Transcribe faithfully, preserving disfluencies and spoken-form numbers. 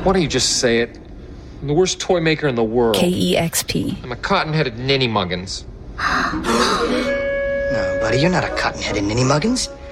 Why don't you just say it? I'm the worst toy maker in the world. K E X P. I'm a cotton-headed ninny muggins. No, buddy, you're not a cotton-headed ninny muggins.